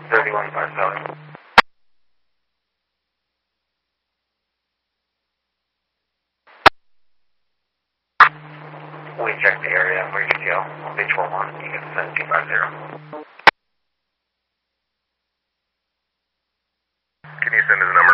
3157. We checked the area for ETL on page 41. You get 7250. Can you send us a number